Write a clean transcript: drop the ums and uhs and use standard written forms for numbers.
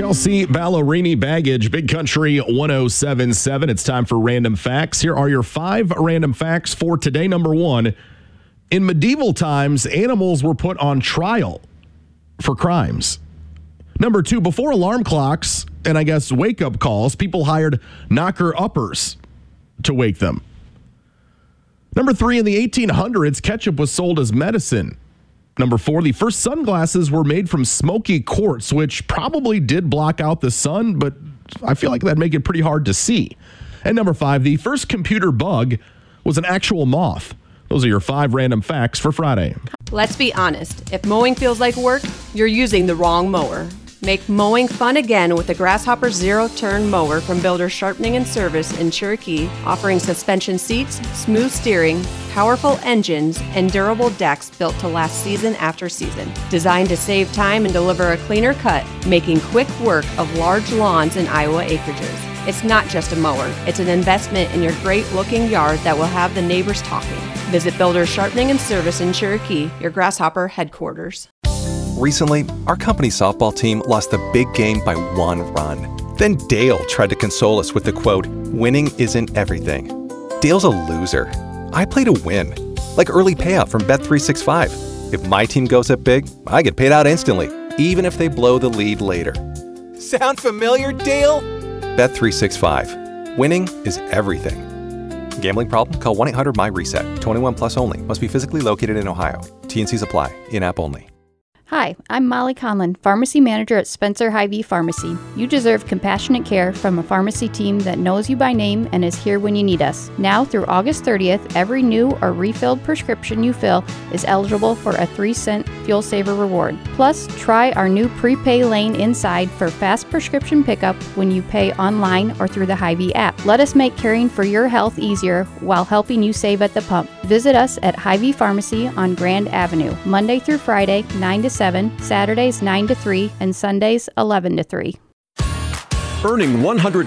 Chelsea Ballerini Baggage, Big Country 107.7. It's time for Random Facts. Here are your 5 random facts for today. Number 1, in medieval times, animals were put on trial for crimes. Number 2, before alarm clocks and I guess wake-up calls, people hired knocker-uppers to wake them. Number 3, in the 1800s, ketchup was sold as medicine. Number 4, the first sunglasses were made from smoky quartz, which probably did block out the sun, but I feel like that'd make it pretty hard to see. And number 5, the first computer bug was an actual moth. Those are your 5 random facts for Friday. Let's be honest. If mowing feels like work, you're using the wrong mower. Make mowing fun again with the Grasshopper Zero-Turn Mower from Builders Sharpening and Service in Cherokee, offering suspension seats, smooth steering, powerful engines, and durable decks built to last season after season. Designed to save time and deliver a cleaner cut, making quick work of large lawns and Iowa acreages. It's not just a mower, it's an investment in your great-looking yard that will have the neighbors talking. Visit Builders Sharpening and Service in Cherokee, your Grasshopper headquarters. Recently, our company softball team lost the big game by 1 run. Then Dale tried to console us with the quote, "Winning isn't everything." Dale's a loser. I play to win, like early payout from Bet365. If my team goes up big, I get paid out instantly, even if they blow the lead later. Sound familiar, Dale? Bet365. Winning is everything. Gambling problem? Call 1-800-MY-RESET. 21 plus only. Must be physically located in Ohio. T&Cs apply. In-app only. Hi, I'm Molly Conlon, Pharmacy Manager at Spencer Hy-Vee Pharmacy. You deserve compassionate care from a pharmacy team that knows you by name and is here when you need us. Now through August 30th, every new or refilled prescription you fill is eligible for a 3-cent Fuel Saver reward. Plus, try our new prepay lane inside for fast prescription pickup when you pay online or through the Hy-Vee app. Let us make caring for your health easier while helping you save at the pump. Visit us at Hy-Vee Pharmacy on Grand Avenue, Monday through Friday, 9 to 7, Saturdays 9 to 3, and Sundays 11 to 3. Earning $100